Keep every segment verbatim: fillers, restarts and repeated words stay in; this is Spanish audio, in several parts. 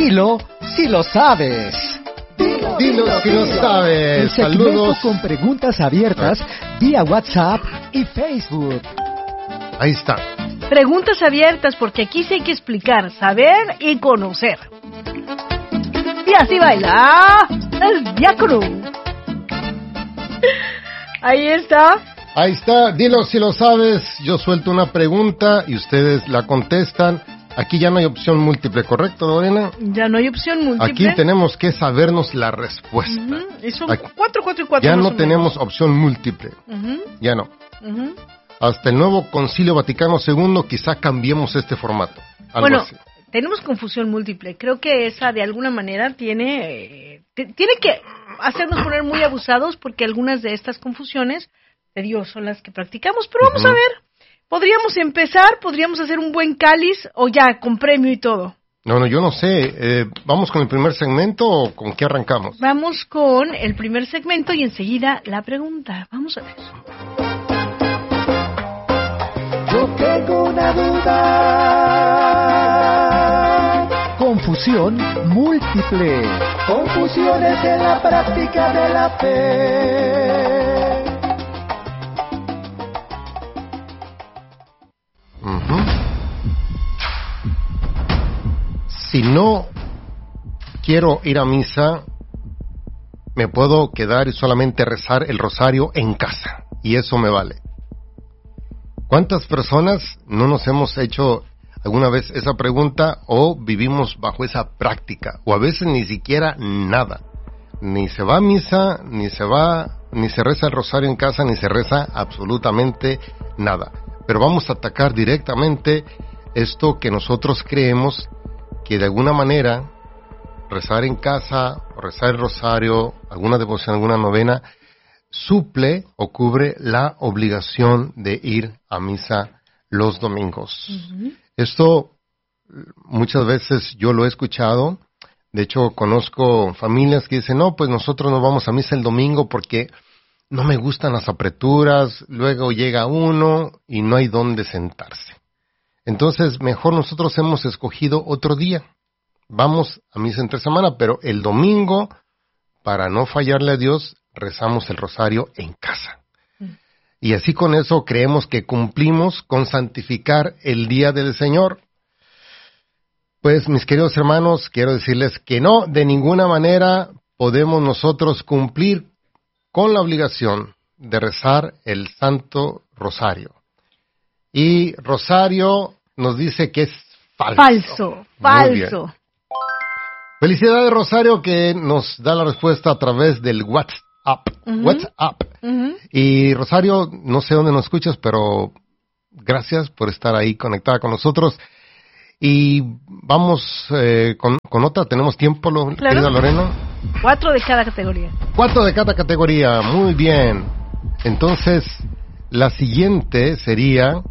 Dilo si lo sabes. Dilo, Dilo si lo sabes. El segmento Saludos con preguntas abiertas vía WhatsApp y Facebook. Ahí está. Preguntas abiertas, porque aquí sí hay que explicar, saber y conocer. Y así baila el diácono. Ahí está. Ahí está, dilo si lo sabes. Yo suelto una pregunta y ustedes la contestan. Aquí ya no hay opción múltiple, ¿correcto, Lorena? Ya no hay opción múltiple. Aquí tenemos que sabernos la respuesta. Uh-huh. Y son Aquí, cuatro, cuatro y cuatro. ya no tenemos opción múltiple. Uh-huh. Ya no. Uh-huh. Hasta el nuevo Concilio Vaticano segundo quizá cambiemos este formato. Algo bueno, así. Tenemos confusión múltiple. Creo que esa de alguna manera tiene, eh, t- tiene que hacernos poner muy abusados, porque algunas de estas confusiones de Dios son las que practicamos. Pero vamos uh-huh. a ver. Podríamos empezar, podríamos hacer un buen cáliz o ya con premio y todo. No, no, yo no sé. Eh, ¿Vamos con el primer segmento o con qué arrancamos? Vamos con el primer segmento y enseguida la pregunta. Vamos a ver. Yo tengo una duda. Confusión múltiple. Confusiones en la práctica de la fe. Uh-huh. Si no quiero ir a misa, me puedo quedar y solamente rezar el rosario en casa, y eso me vale. ¿Cuántas personas no nos hemos hecho alguna vez esa pregunta o vivimos bajo esa práctica? O a veces ni siquiera nada. Ni se va a misa, ni se va, ni se reza el rosario en casa, ni se reza absolutamente nada. Pero vamos a atacar directamente esto que nosotros creemos que de alguna manera rezar en casa, o rezar el rosario, alguna devoción, alguna novena, suple o cubre la obligación de ir a misa los domingos. Uh-huh. Esto muchas veces yo lo he escuchado. De hecho, conozco familias que dicen, no, pues nosotros no vamos a misa el domingo porque no me gustan las apreturas, luego llega uno y no hay dónde sentarse. Entonces, mejor nosotros hemos escogido otro día. Vamos a misa entre semana, pero el domingo, para no fallarle a Dios, rezamos el rosario en casa. Mm. Y así con eso creemos que cumplimos con santificar el día del Señor. Pues, mis queridos hermanos, quiero decirles que no, de ninguna manera podemos nosotros cumplir con la obligación de rezar el Santo Rosario. Y Rosario nos dice que es falso. Falso, falso. Felicidades, Rosario, que nos da la respuesta a través del WhatsApp. Uh-huh. WhatsApp. Uh-huh. Y Rosario, no sé dónde nos escuchas, pero gracias por estar ahí conectada con nosotros. Y vamos eh, con, con otra. ¿Tenemos tiempo, lo, claro. querida Lorena? Cuatro de cada categoría. Cuatro de cada categoría, muy bien. Entonces, la siguiente sería,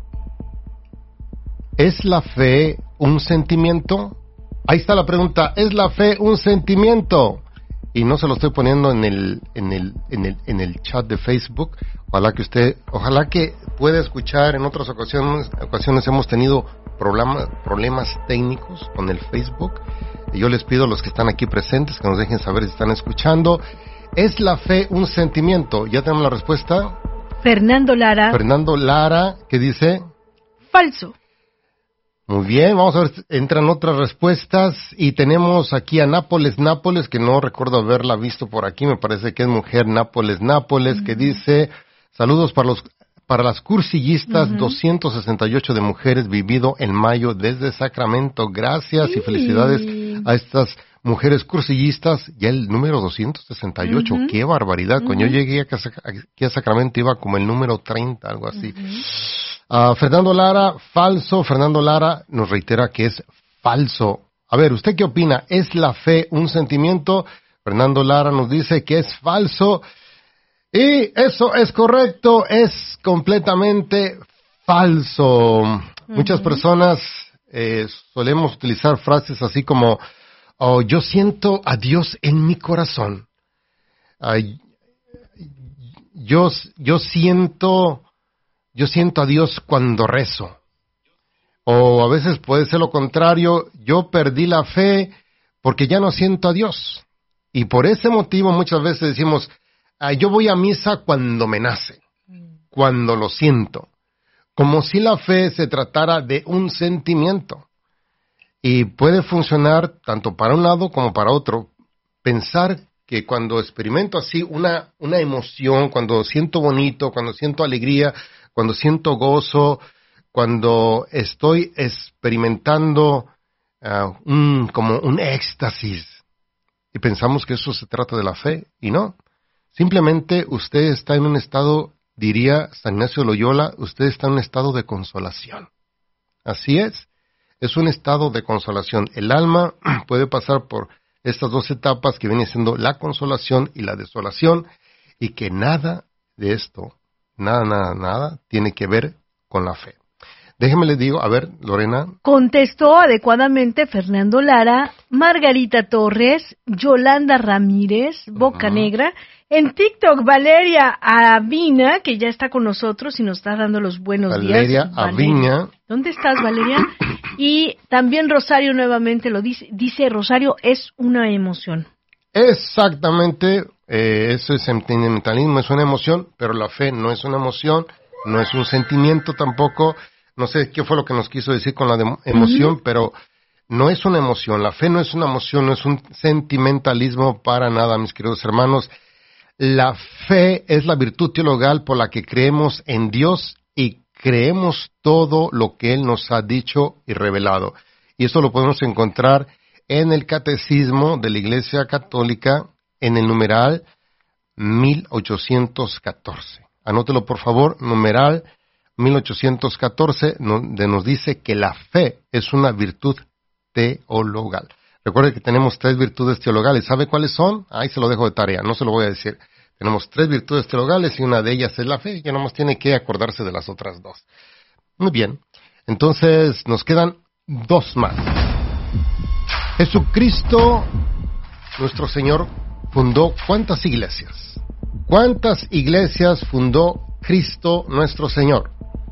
¿es la fe un sentimiento? Ahí está la pregunta, ¿es la fe un sentimiento? Y no se lo estoy poniendo en el, en el, en el, en el chat de Facebook. Ojalá que usted, ojalá que pueda escuchar. En otras ocasiones, ocasiones hemos tenido problemas, problemas técnicos con el Facebook. Yo les pido a los que están aquí presentes que nos dejen saber si están escuchando. ¿Es la fe un sentimiento? ¿Ya tenemos la respuesta? Fernando Lara. Fernando Lara, ¿qué dice? Falso. Muy bien, vamos a ver, entran otras respuestas y tenemos aquí a Nápoles Nápoles, que no recuerdo haberla visto por aquí, me parece que es mujer Nápoles Nápoles, uh-huh. que dice, saludos para los para las cursillistas, uh-huh. doscientos sesenta y ocho de mujeres vivido en mayo desde Sacramento. Gracias sí. y felicidades a estas mujeres cursillistas. Ya el número doscientos sesenta y ocho, uh-huh. qué barbaridad. Uh-huh. Cuando yo llegué aquí a Sacramento iba como el número treinta, algo así. Uh-huh. Uh, Fernando Lara, falso. Fernando Lara nos reitera que es falso. A ver, ¿usted qué opina? ¿Es la fe un sentimiento? Fernando Lara nos dice que es falso. Y eso es correcto, es completamente falso. Uh-huh. Muchas personas eh, solemos utilizar frases así como, oh, yo siento a Dios en mi corazón. Uh, yo, yo siento, yo siento a Dios cuando rezo. O a veces puede ser lo contrario, yo perdí la fe porque ya no siento a Dios. Y por ese motivo muchas veces decimos, ah, yo voy a misa cuando me nace, cuando lo siento, como si la fe se tratara de un sentimiento. Y puede funcionar tanto para un lado como para otro. Pensar que cuando experimento así una, una emoción, cuando siento bonito, cuando siento alegría, cuando siento gozo, cuando estoy experimentando uh, un, como un éxtasis, y pensamos que eso se trata de la fe, y no. Simplemente usted está en un estado, diría San Ignacio de Loyola, usted está en un estado de consolación. Así es, es un estado de consolación. El alma puede pasar por estas dos etapas que vienen siendo la consolación y la desolación, y que nada de esto, nada, nada, nada, tiene que ver con la fe. Déjeme le digo, a ver, Lorena. Contestó adecuadamente Fernando Lara, Margarita Torres, Yolanda Ramírez, Boca uh-huh. Negra. En TikTok, Valeria Avina, que ya está con nosotros y nos está dando los buenos Valeria días. Valeria Avina. ¿Dónde estás, Valeria? Y también Rosario nuevamente lo dice. Dice, Rosario, es una emoción. Exactamente, eh, eso es sentimentalismo, es una emoción, pero la fe no es una emoción, no es un sentimiento tampoco. No sé qué fue lo que nos quiso decir con la de emoción, uh-huh. pero no es una emoción. La fe no es una emoción, no es un sentimentalismo para nada, mis queridos hermanos. La fe es la virtud teologal por la que creemos en Dios y creemos todo lo que Él nos ha dicho y revelado. Y eso lo podemos encontrar en el Catecismo de la Iglesia Católica, en el numeral mil ochocientos catorce. Anótelo, por favor, numeral mil ochocientos catorce, donde nos dice que la fe es una virtud teologal. Recuerde que tenemos tres virtudes teologales. ¿Sabe cuáles son? Ahí se lo dejo de tarea, no se lo voy a decir. Tenemos tres virtudes teologales y una de ellas es la fe, y nomás tiene que acordarse de las otras dos. Muy bien, entonces nos quedan dos más. Jesucristo, nuestro Señor, fundó ¿cuántas iglesias? ¿Cuántas iglesias fundó Cristo, nuestro Señor?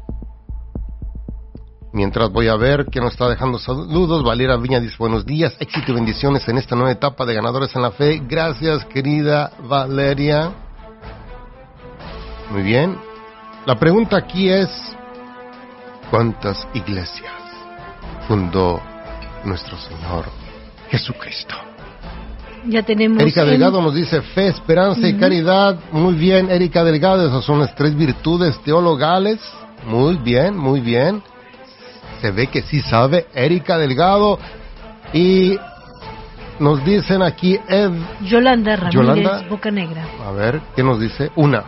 Mientras voy a ver que nos está dejando saludos. Valeria Viña dice, buenos días, éxito y bendiciones en esta nueva etapa de Ganadores en la Fe. Gracias, querida Valeria. Muy bien. La pregunta aquí es, ¿cuántas iglesias fundó nuestro Señor Jesucristo? Ya tenemos... Erika en... Delgado nos dice, fe, esperanza uh-huh. y caridad. Muy bien, Erika Delgado, esas son las tres virtudes teologales. Muy bien, muy bien. Se ve que sí sabe Erika Delgado. Y nos dicen aquí Ed... Yolanda Ramírez, Yolanda, Boca Negra. A ver, ¿qué nos dice? Una.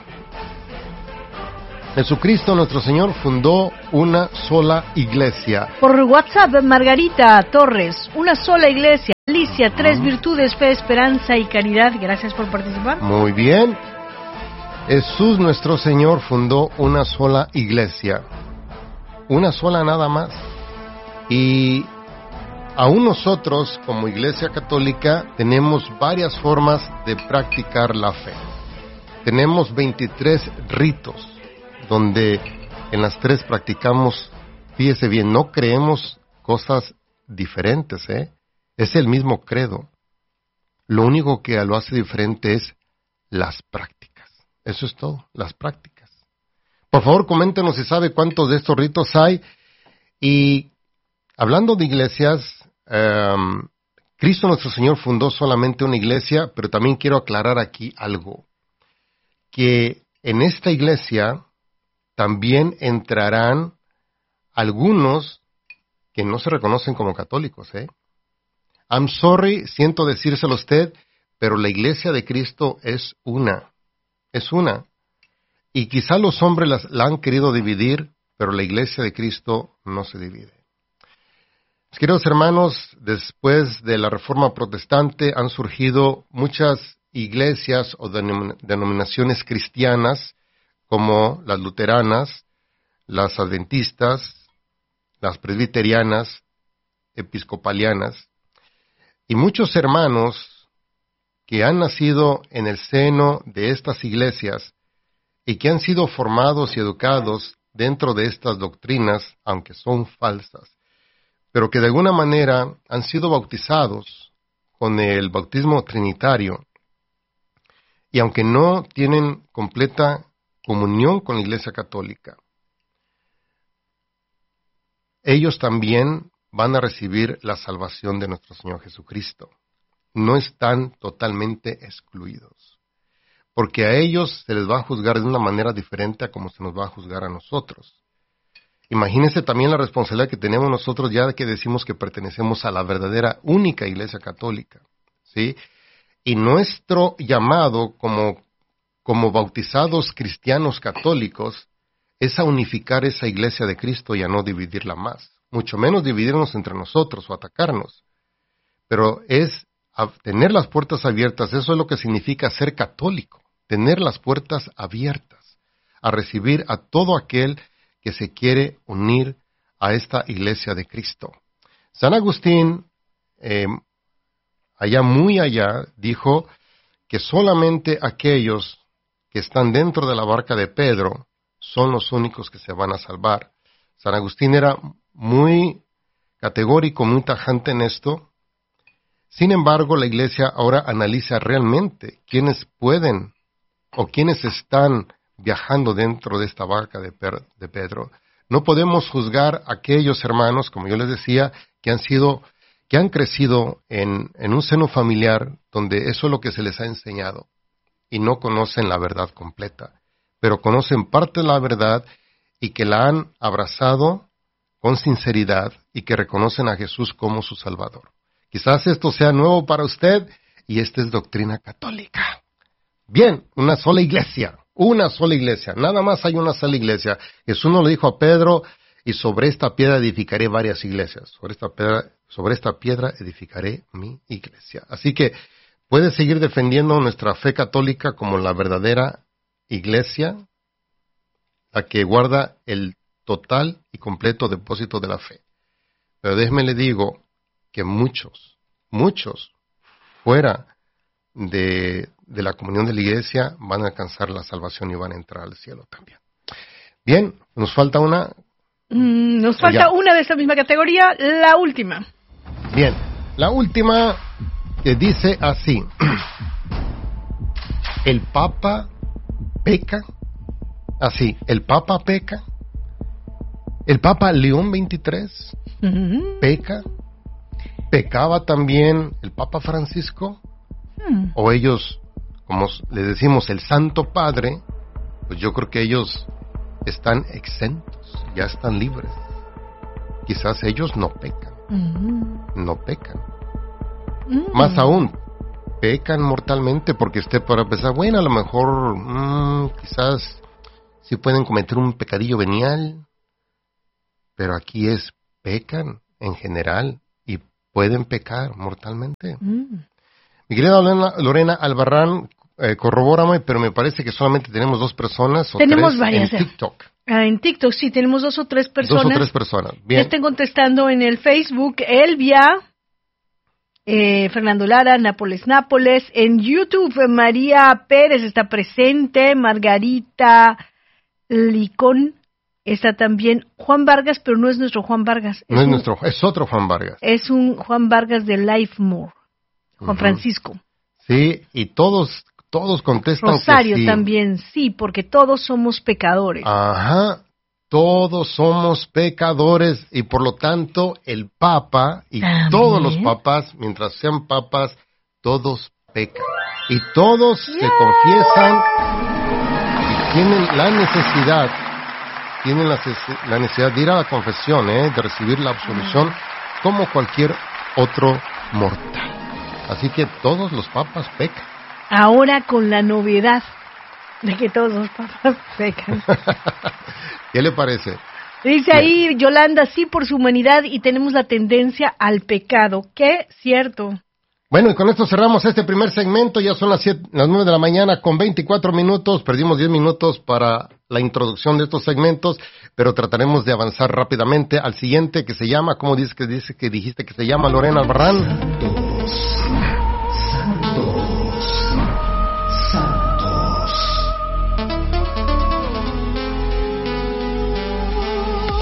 Jesucristo nuestro Señor fundó una sola iglesia. Por WhatsApp, Margarita Torres, una sola iglesia. Alicia, tres virtudes, fe, esperanza y caridad. Gracias por participar. Muy bien. Jesús nuestro Señor fundó una sola iglesia. Una sola nada más. Y aún nosotros, como Iglesia Católica, tenemos varias formas de practicar la fe. Tenemos veintitrés ritos, donde en las tres practicamos, fíjese bien, no creemos cosas diferentes, ¿eh? Es el mismo credo. Lo único que lo hace diferente es las prácticas. Eso es todo, las prácticas. Por favor, coméntenos si sabe cuántos de estos ritos hay. Y hablando de iglesias, um, Cristo nuestro Señor fundó solamente una iglesia, pero también quiero aclarar aquí algo. Que en esta iglesia también entrarán algunos que no se reconocen como católicos, ¿eh? I'm sorry, siento decírselo a usted, pero la iglesia de Cristo es una. Es una. Y quizá los hombres las, la han querido dividir, pero la iglesia de Cristo no se divide. Mis queridos hermanos, después de la Reforma Protestante han surgido muchas iglesias o denom- denominaciones cristianas, como las luteranas, las adventistas, las presbiterianas, episcopalianas, y muchos hermanos que han nacido en el seno de estas iglesias y que han sido formados y educados dentro de estas doctrinas, aunque son falsas, pero que de alguna manera han sido bautizados con el bautismo trinitario, y aunque no tienen completa comunión con la Iglesia Católica, ellos también van a recibir la salvación de nuestro Señor Jesucristo. No están totalmente excluidos, porque a ellos se les va a juzgar de una manera diferente a como se nos va a juzgar a nosotros. Imagínense también la responsabilidad que tenemos nosotros ya que decimos que pertenecemos a la verdadera única Iglesia Católica, ¿sí? Y nuestro llamado como, como bautizados cristianos católicos es a unificar esa Iglesia de Cristo y a no dividirla más, mucho menos dividirnos entre nosotros o atacarnos, pero es a tener las puertas abiertas. Eso es lo que significa ser católico, tener las puertas abiertas a recibir a todo aquel que se quiere unir a esta Iglesia de Cristo. San Agustín, eh, allá muy allá, dijo que solamente aquellos que están dentro de la barca de Pedro son los únicos que se van a salvar. San Agustín era muy categórico, muy tajante en esto. Sin embargo, la Iglesia ahora analiza realmente quiénes pueden o quiénes están viajando dentro de esta barca de, per, de Pedro. No podemos juzgar a aquellos hermanos, como yo les decía, que han sido, que han crecido en, en un seno familiar donde eso es lo que se les ha enseñado y no conocen la verdad completa, pero conocen parte de la verdad y que la han abrazado con sinceridad y que reconocen a Jesús como su Salvador. Quizás esto sea nuevo para usted y esta es doctrina católica. Bien, una sola iglesia. Una sola iglesia, nada más hay una sola iglesia. Jesús no le dijo a Pedro, y sobre esta piedra edificaré varias iglesias. Sobre esta piedra, sobre esta piedra edificaré mi iglesia. Así que puede seguir defendiendo nuestra fe católica como la verdadera iglesia, la que guarda el total y completo depósito de la fe. Pero déjeme le digo que muchos, muchos fuera de... de la comunión de la iglesia van a alcanzar la salvación y van a entrar al cielo también. Bien, nos falta una. Mm, nos falta ya. Una de esta misma categoría, la última. Bien, la última que dice así: el Papa peca. Así, el Papa peca. El Papa León veintitrés uh-huh. peca. Pecaba también el Papa Francisco. Hmm. O ellos, como le decimos, el Santo Padre, pues yo creo que ellos están exentos, ya están libres. Quizás ellos no pecan, mm. no pecan. Mm. Más aún, pecan mortalmente porque usted podrá pensar, bueno, a lo mejor, mmm, quizás sí pueden cometer un pecadillo venial, pero aquí es, pecan en general y pueden pecar mortalmente. Mm. Mi querida Lorena, Lorena Albarrán, eh, corrobórame, pero me parece que solamente tenemos dos personas o tenemos tres varias, en TikTok. Ah, en TikTok sí, tenemos dos o tres personas. Dos o tres personas, bien. Ya estén contestando en el Facebook, Elvia, eh, Fernando Lara, Nápoles Nápoles. En YouTube, María Pérez está presente, Margarita Licón está también, Juan Vargas, pero no es nuestro Juan Vargas. No es, es un, nuestro, es otro Juan Vargas. Es un Juan Vargas de Lifemore. Juan Francisco. Sí, y todos todos contestan Rosario que sí. también, sí, porque todos somos pecadores. Ajá, todos somos pecadores y por lo tanto el Papa y ¿también? Todos los papas, mientras sean papas, todos pecan. Y todos yeah. se confiesan y tienen la necesidad, tienen la, la necesidad de ir a la confesión, ¿eh? De recibir la absolución mm. como cualquier otro mortal. Así que todos los papas pecan. Ahora con la novedad de que todos los papas pecan. ¿Qué le parece? Dice ahí Yolanda, sí, por su humanidad y tenemos la tendencia al pecado. ¡Qué cierto! Bueno, y con esto cerramos este primer segmento. Ya son las, siete, las nueve de la mañana con veinticuatro minutos. Perdimos diez minutos para la introducción de estos segmentos, pero trataremos de avanzar rápidamente al siguiente que se llama, ¿cómo dice que dice que dijiste que se llama, Lorena Albarrán? Santos, santos, santos.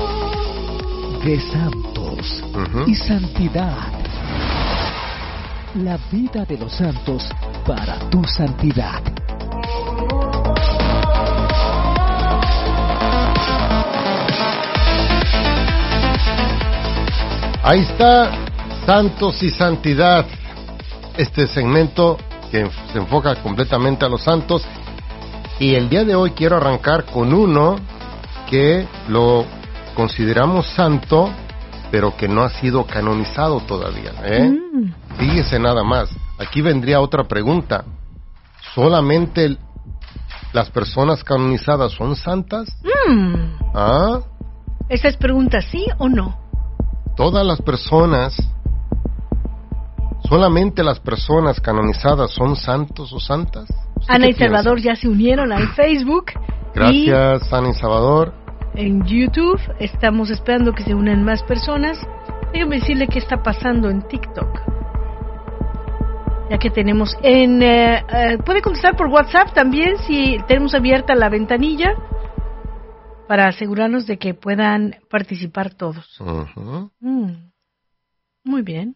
De santos uh-huh. y santidad. La vida de los santos para tu santidad. Ahí está, Santos y Santidad. Este segmento que se enfoca completamente a los santos. Y el día de hoy quiero arrancar con uno que lo consideramos santo, pero que no ha sido canonizado todavía, ¿eh? Mm. Fíjese nada más. Aquí vendría otra pregunta. ¿Solamente las personas canonizadas son santas? Mm. ¿Ah? ¿Esa es pregunta sí o no? Todas las personas, solamente las personas canonizadas son santos o santas. Ana y Salvador ya se unieron al Facebook. Gracias, Ana y Salvador. En YouTube estamos esperando que se unan más personas. Déjame decirle qué está pasando en TikTok. Ya que tenemos en... Eh, eh, puede contestar por WhatsApp también si tenemos abierta la ventanilla para asegurarnos de que puedan participar todos. Uh-huh. Mm. Muy bien.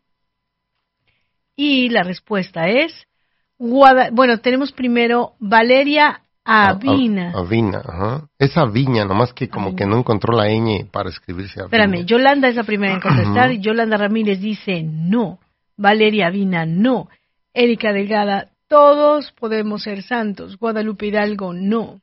Y la respuesta es... Guada- bueno, tenemos primero Valeria Avina. A, a, Avina, ajá. Es Aviña, nomás que como Avina. que no encontró la ñ para escribirse Aviña. Espérame, Yolanda es la primera en contestar. Uh-huh. Yolanda Ramírez dice no. Valeria Avina, no. Erika Delgada, todos podemos ser santos. Guadalupe Hidalgo, no.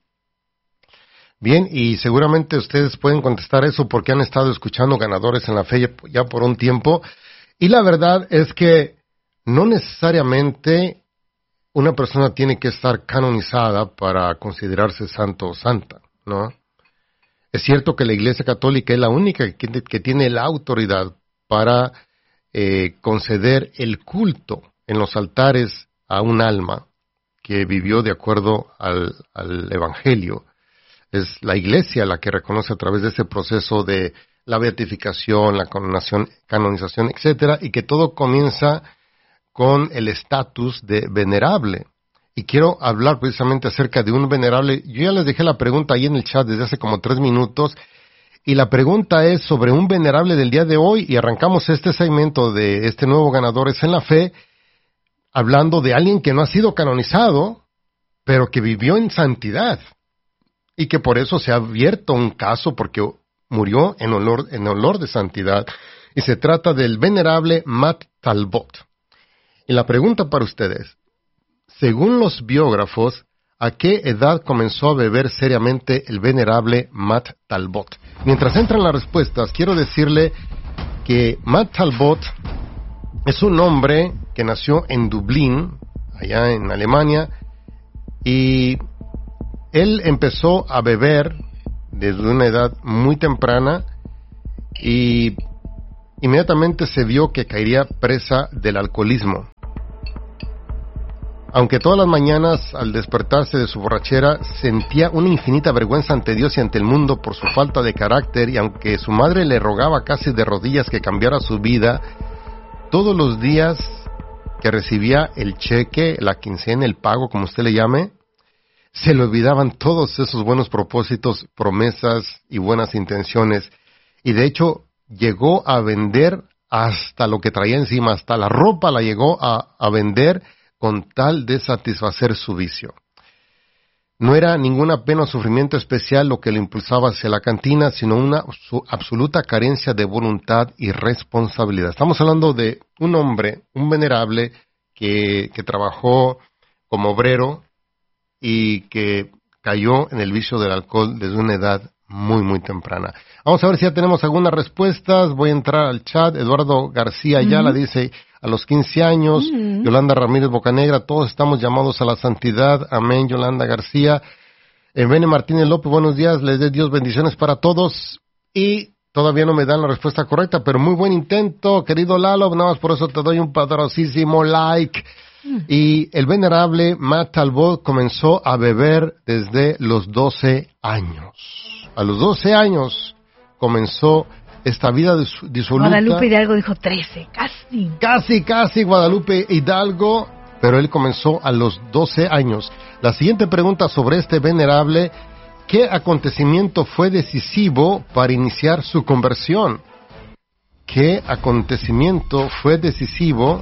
Bien, y seguramente ustedes pueden contestar eso porque han estado escuchando Ganadores en la Fe ya, ya por un tiempo. Y la verdad es que no necesariamente una persona tiene que estar canonizada para considerarse santo o santa, ¿no? Es cierto que la Iglesia Católica es la única que, que tiene la autoridad para eh, conceder el culto en los altares a un alma que vivió de acuerdo al, al Evangelio. Es la Iglesia la que reconoce a través de ese proceso de la beatificación, la canonización, canonización, etcétera, y que todo comienza con el estatus de venerable. Y quiero hablar precisamente acerca de un venerable. Yo ya les dejé la pregunta ahí en el chat desde hace como tres minutos, y la pregunta es sobre un venerable del día de hoy, y arrancamos este segmento de este nuevo Ganadores en la Fe, hablando de alguien que no ha sido canonizado, pero que vivió en santidad, y que por eso se ha abierto un caso, porque murió en olor, en olor de santidad, y se trata del venerable Matt Talbot. Y la pregunta para ustedes, según los biógrafos, ¿a qué edad comenzó a beber seriamente el venerable Matt Talbot? Mientras entran las respuestas, quiero decirle que Matt Talbot es un hombre que nació en Dublín, allá en Alemania, y él empezó a beber desde una edad muy temprana y inmediatamente se vio que caería presa del alcoholismo. Aunque todas las mañanas, al despertarse de su borrachera, sentía una infinita vergüenza ante Dios y ante el mundo por su falta de carácter, y aunque su madre le rogaba casi de rodillas que cambiara su vida, todos los días que recibía el cheque, la quincena, el pago, como usted le llame, se le olvidaban todos esos buenos propósitos, promesas y buenas intenciones. Y de hecho, llegó a vender hasta lo que traía encima, hasta la ropa la llegó a, a vender con tal de satisfacer su vicio. No era ninguna pena o sufrimiento especial lo que le impulsaba hacia la cantina, sino una su absoluta carencia de voluntad y responsabilidad. Estamos hablando de un hombre, un venerable, que, que trabajó como obrero y que cayó en el vicio del alcohol desde una edad muy, muy temprana. Vamos a ver si ya tenemos algunas respuestas. Voy a entrar al chat. Eduardo García Ayala uh-huh. dice, a los quince años, uh-huh. Yolanda Ramírez Bocanegra, todos estamos llamados a la santidad. Amén, Yolanda García. Eh, Bene Martínez López, buenos días, les dé Dios bendiciones para todos. Y todavía no me dan la respuesta correcta, pero muy buen intento, querido Lalo, nada más por eso te doy un poderosísimo like. Y el venerable Matt Talbot comenzó a beber desde los doce años. A los doce años comenzó esta vida disoluta. Guadalupe Hidalgo dijo trece, casi. Casi, casi Guadalupe Hidalgo, pero él comenzó a los doce años. La siguiente pregunta sobre este venerable, ¿qué acontecimiento fue decisivo para iniciar su conversión? ¿Qué acontecimiento fue decisivo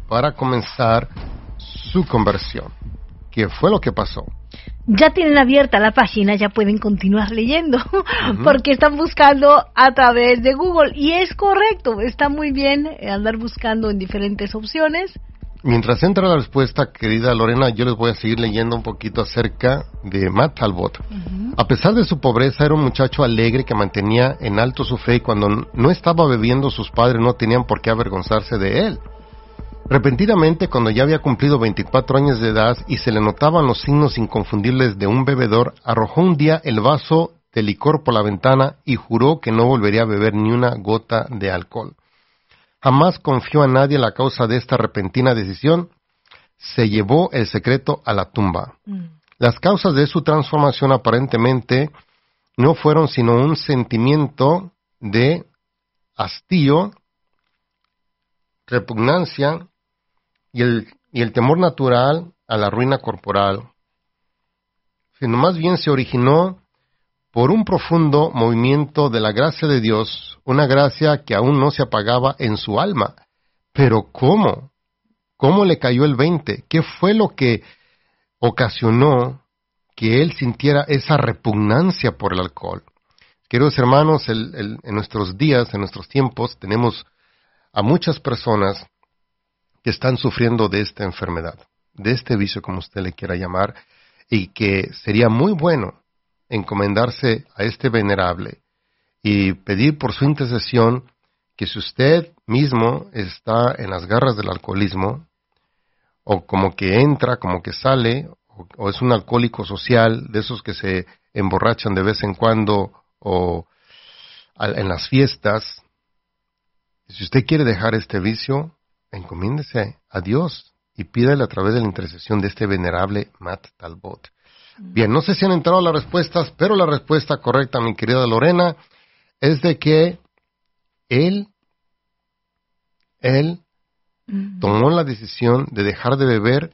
para comenzar su conversión. ¿Qué fue lo que pasó? Ya tienen abierta la página, ya pueden continuar leyendo, Uh-huh. porque están buscando a través de Google. Y es correcto, está muy bien andar buscando en diferentes opciones. Mientras entra la respuesta, querida Lorena, yo les voy a seguir leyendo un poquito acerca de Matt Talbot. Uh-huh. A pesar de su pobreza, era un muchacho alegre que mantenía en alto su fe y cuando no estaba bebiendo, sus padres no tenían por qué avergonzarse de él. Repentinamente, cuando ya había cumplido veinticuatro años de edad y se le notaban los signos inconfundibles de un bebedor, arrojó un día el vaso de licor por la ventana y juró que no volvería a beber ni una gota de alcohol. Jamás confió a nadie la causa de esta repentina decisión. Se llevó el secreto a la tumba. Mm. Las causas de su transformación aparentemente no fueron sino un sentimiento de hastío, repugnancia y el, y el temor natural a la ruina corporal, sino más bien se originó por un profundo movimiento de la gracia de Dios, una gracia que aún no se apagaba en su alma. Pero ¿cómo? ¿Cómo le cayó el veinte? ¿Qué fue lo que ocasionó que él sintiera esa repugnancia por el alcohol? Queridos hermanos, el, el, en nuestros días, en nuestros tiempos, tenemos a muchas personas que están sufriendo de esta enfermedad, de este vicio, como usted le quiera llamar, y que sería muy bueno encomendarse a este venerable y pedir por su intercesión que si usted mismo está en las garras del alcoholismo, o como que entra, como que sale, o, o es un alcohólico social, de esos que se emborrachan de vez en cuando, o a, en las fiestas, si usted quiere dejar este vicio, encomiéndese a Dios y pídale a través de la intercesión de este venerable Matt Talbot. Bien, no sé si han entrado las respuestas, pero la respuesta correcta, mi querida Lorena, es de que él, él mm. tomó la decisión de dejar de beber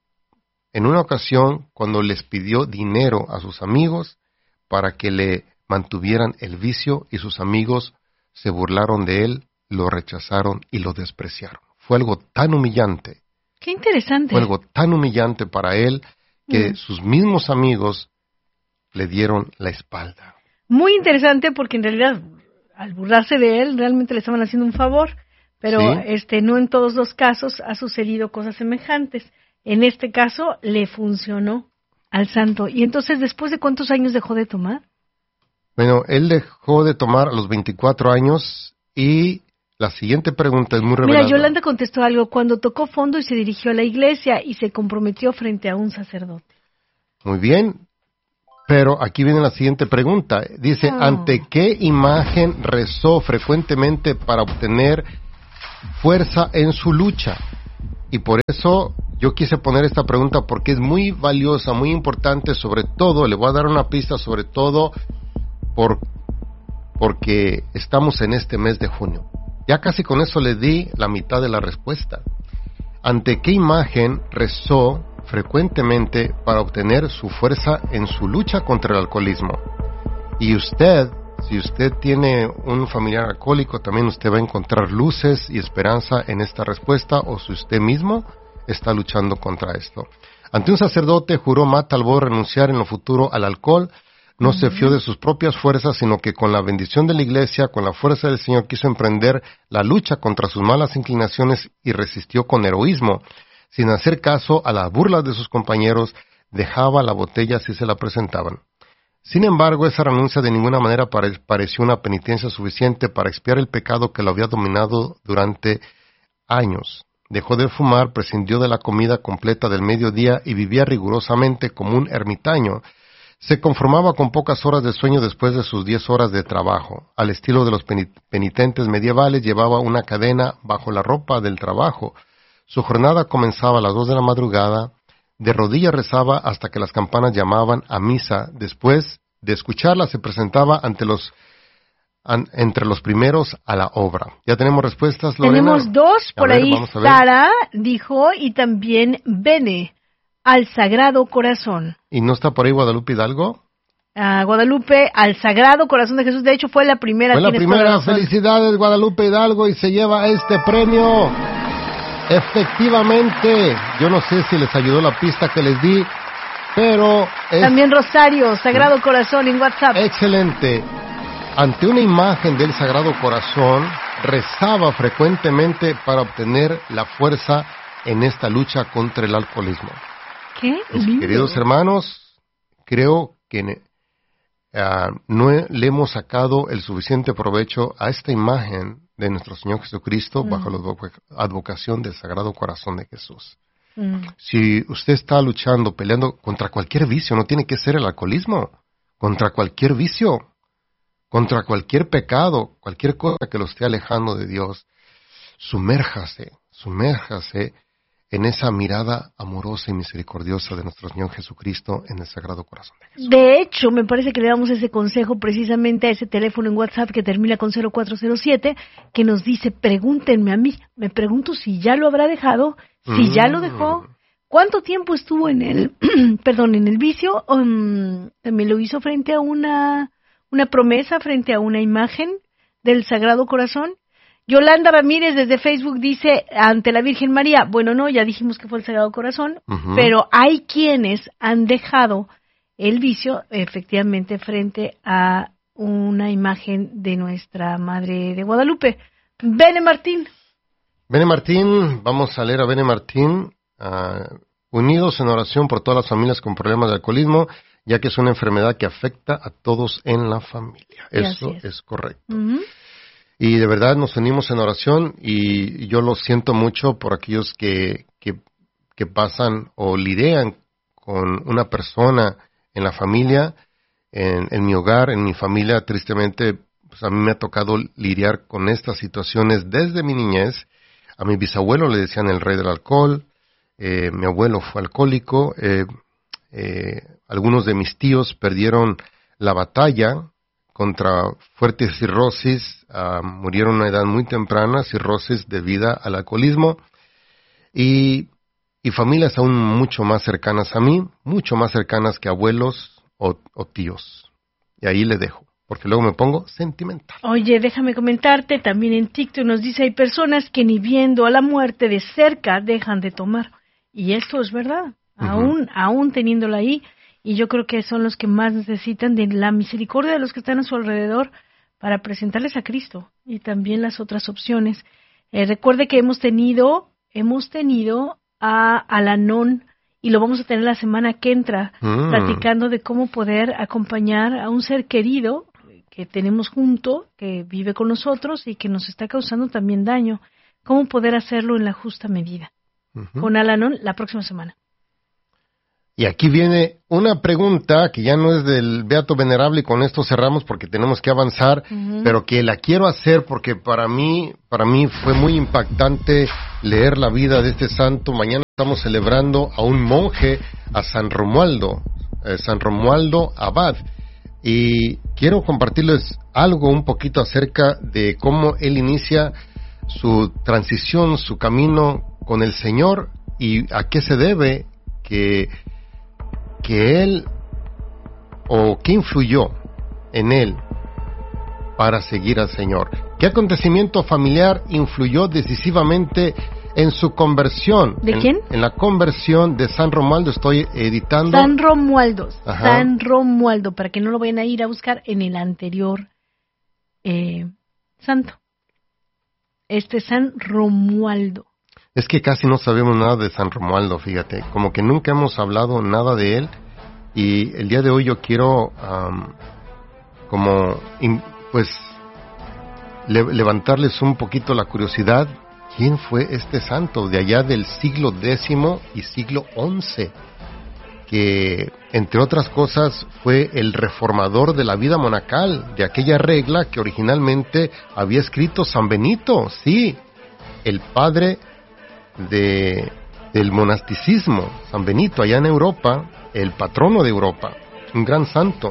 en una ocasión cuando les pidió dinero a sus amigos para que le mantuvieran el vicio y sus amigos se burlaron de él, lo rechazaron y lo despreciaron. Fue algo tan humillante. Qué interesante. Fue algo tan humillante para él que mm. sus mismos amigos le dieron la espalda. Muy interesante porque en realidad al burlarse de él realmente le estaban haciendo un favor, pero ¿sí? este no en todos los casos ha sucedido cosas semejantes. En este caso le funcionó al santo. ¿Y entonces después de cuántos años dejó de tomar? Bueno, él dejó de tomar a los veinticuatro años y la siguiente pregunta es muy reveladora. Mira, Yolanda contestó algo, cuando tocó fondo y se dirigió a la iglesia y se comprometió frente a un sacerdote. Muy bien, pero aquí viene la siguiente pregunta. Dice, oh. ¿ante qué imagen rezó frecuentemente para obtener fuerza en su lucha? Y por eso yo quise poner esta pregunta porque es muy valiosa, muy importante, sobre todo, le voy a dar una pista, sobre todo por, porque estamos en este mes de junio. Ya casi con eso le di la mitad de la respuesta. ¿Ante qué imagen rezó frecuentemente para obtener su fuerza en su lucha contra el alcoholismo? Y usted, si usted tiene un familiar alcohólico, también usted va a encontrar luces y esperanza en esta respuesta, o si usted mismo está luchando contra esto. Ante un sacerdote juró Matt Talbot renunciar en lo futuro al alcohol. No se fió de sus propias fuerzas, sino que con la bendición de la Iglesia, con la fuerza del Señor, quiso emprender la lucha contra sus malas inclinaciones y resistió con heroísmo. Sin hacer caso a las burlas de sus compañeros, dejaba la botella si se la presentaban. Sin embargo, esa renuncia de ninguna manera pare- pareció una penitencia suficiente para expiar el pecado que lo había dominado durante años. Dejó de fumar, prescindió de la comida completa del mediodía y vivía rigurosamente como un ermitaño. Se conformaba con pocas horas de sueño después de sus diez horas de trabajo. Al estilo de los penitentes medievales, llevaba una cadena bajo la ropa del trabajo. Su jornada comenzaba a las dos de la madrugada. De rodillas rezaba hasta que las campanas llamaban a misa. Después de escucharla, se presentaba ante los, an, entre los primeros a la obra. ¿Ya tenemos respuestas, Lorena? Tenemos dos, por ver, ahí Sara dijo, y también Bene. Al Sagrado Corazón. ¿Y no está por ahí Guadalupe Hidalgo? Uh, Guadalupe, al Sagrado Corazón de Jesús. De hecho, fue la primera. Fue la primera. Felicidades, Guadalupe Hidalgo, y se lleva este premio. Efectivamente, yo no sé si les ayudó la pista que les di, pero... Es también Rosario, Sagrado Corazón en WhatsApp. Excelente. Ante una imagen del Sagrado Corazón, rezaba frecuentemente para obtener la fuerza en esta lucha contra el alcoholismo. ¿Qué? Mis Lindo. queridos hermanos, creo que uh, no le hemos sacado el suficiente provecho a esta imagen de nuestro Señor Jesucristo mm. bajo la advocación del Sagrado Corazón de Jesús. Mm. Si usted está luchando, peleando contra cualquier vicio, no tiene que ser el alcoholismo, contra cualquier vicio, contra cualquier pecado, cualquier cosa que lo esté alejando de Dios, sumérjase, sumérjase en esa mirada amorosa y misericordiosa de nuestro Señor Jesucristo en el Sagrado Corazón de Jesús. De hecho, me parece que le damos ese consejo precisamente a ese teléfono en WhatsApp que termina con cero cuatro cero siete, que nos dice, pregúntenme a mí. Me pregunto si ya lo habrá dejado, si mm. ya lo dejó, cuánto tiempo estuvo en el, perdón, en el vicio, um, también lo hizo frente a una, una promesa, frente a una imagen del Sagrado Corazón. Yolanda Ramírez desde Facebook dice, ante la Virgen María, bueno, no, ya dijimos que fue el Sagrado Corazón, uh-huh. pero hay quienes han dejado el vicio, efectivamente, frente a una imagen de nuestra Madre de Guadalupe. Bene Martín. Bene Martín, vamos a leer a Bene Martín, uh, unidos en oración por todas las familias con problemas de alcoholismo, ya que es una enfermedad que afecta a todos en la familia. Eso es. es correcto. Uh-huh. Y de verdad nos unimos en oración y yo lo siento mucho por aquellos que, que, que pasan o lidian con una persona en la familia, en, en mi hogar, en mi familia. Tristemente, pues a mí me ha tocado lidiar con estas situaciones desde mi niñez. A mi bisabuelo le decían el rey del alcohol, eh, mi abuelo fue alcohólico, eh, eh, algunos de mis tíos perdieron la batalla contra fuertes cirrosis, uh, murieron a una edad muy temprana, cirrosis debida al alcoholismo, y, y familias aún mucho más cercanas a mí, mucho más cercanas que abuelos o, o tíos. Y ahí le dejo, porque luego me pongo sentimental. Oye, déjame comentarte, también en TikTok nos dice, hay personas que ni viendo a la muerte de cerca dejan de tomar. Y esto es verdad, uh-huh. aún, aún teniéndola ahí. Y yo creo que son los que más necesitan de la misericordia de los que están a su alrededor para presentarles a Cristo y también las otras opciones. Eh, recuerde que hemos tenido, hemos tenido a Al-Anon y lo vamos a tener la semana que entra, mm. platicando de cómo poder acompañar a un ser querido que tenemos junto, que vive con nosotros y que nos está causando también daño. Cómo poder hacerlo en la justa medida. Uh-huh. Con Al-Anon la próxima semana. Y aquí viene una pregunta que ya no es del Beato Venerable y con esto cerramos porque tenemos que avanzar, uh-huh. pero que la quiero hacer porque para mí, para mí fue muy impactante leer la vida de este santo. Mañana estamos celebrando a un monje, a San Romualdo, eh, San Romualdo Abad, y quiero compartirles algo un poquito acerca de cómo él inicia su transición, su camino con el Señor y a qué se debe que que él, o qué influyó en él para seguir al Señor. ¿Qué acontecimiento familiar influyó decisivamente en su conversión? ¿De en, quién? En la conversión de San Romualdo, estoy editando. San Romualdo, Ajá. San Romualdo, para que no lo vayan a ir a buscar en el anterior eh, santo. Este San Romualdo. Es que casi no sabemos nada de San Romualdo, fíjate, como que nunca hemos hablado nada de él y el día de hoy yo quiero um, como in, pues le, levantarles un poquito la curiosidad. ¿Quién fue este santo de allá del siglo décimo y siglo once? Que entre otras cosas fue el reformador de la vida monacal, de aquella regla que originalmente había escrito San Benito, sí, el padre de del monasticismo, San Benito, allá en Europa, el patrono de Europa, un gran santo.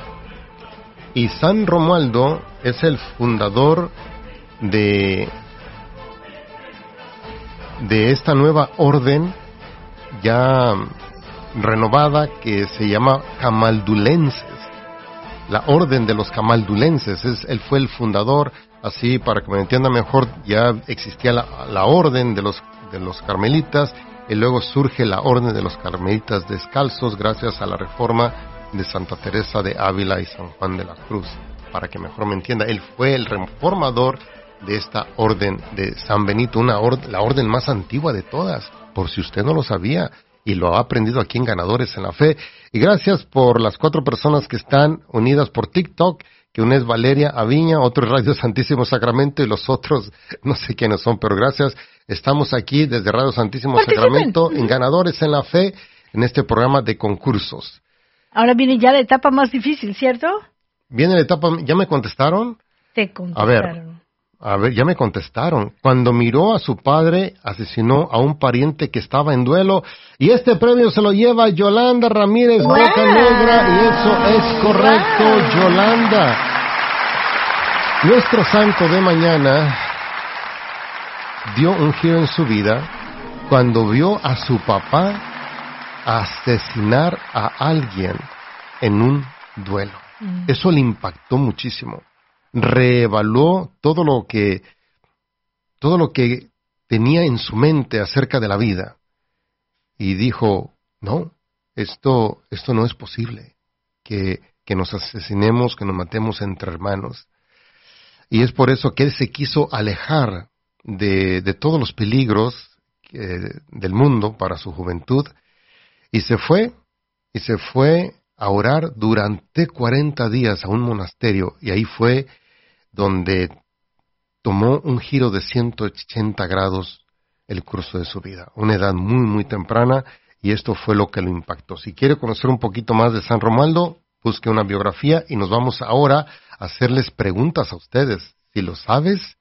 Y San Romualdo es el fundador de de esta nueva orden ya renovada que se llama Camaldulenses, la orden de los Camaldulenses. Es, él fue el fundador. Así, para que me entienda mejor, ya existía la, la orden de los de los carmelitas, y luego surge la orden de los carmelitas descalzos gracias a la reforma de Santa Teresa de Ávila y San Juan de la Cruz. Para que mejor me entienda, él fue el reformador de esta orden de San Benito, una or- la orden más antigua de todas, por si usted no lo sabía, y lo ha aprendido aquí en Ganadores en la Fe. Y gracias por las cuatro personas que están unidas por TikTok, que una es Valeria Aviña, otro es Radio Santísimo Sacramento, y los otros no sé quiénes son, pero gracias. Estamos aquí desde Radio Santísimo Participen. Sacramento, en Ganadores en la Fe, en este programa de concursos. Ahora viene ya la etapa más difícil, ¿cierto? Viene la etapa, ¿ya me contestaron? Te contestaron. A ver, ya me contestaron. Cuando miró a su padre, asesinó a un pariente que estaba en duelo. Y este premio se lo lleva Yolanda Ramírez ¡Wow! Boca Negra. Y eso es correcto, ¡Wow! Yolanda. Nuestro santo de mañana dio un giro en su vida cuando vio a su papá asesinar a alguien en un duelo. Mm. Eso le impactó muchísimo. Reevaluó todo lo que todo lo que tenía en su mente acerca de la vida y dijo, no, esto esto no es posible, que, que nos asesinemos, que nos matemos entre hermanos. Y es por eso que él se quiso alejar de, de todos los peligros eh, del mundo para su juventud y se fue, y se fue a orar durante cuarenta días a un monasterio, y ahí fue donde tomó un giro de ciento ochenta grados el curso de su vida, una edad muy muy temprana, y esto fue lo que lo impactó. Si quiere conocer un poquito más de San Romualdo, busque una biografía, y nos vamos ahora a hacerles preguntas a ustedes. Si lo sabes,